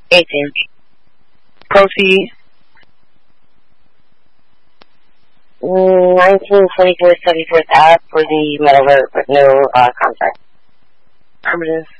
18. Proceed. 1924 74th Ave for the metal work, but no contract. Affirmative.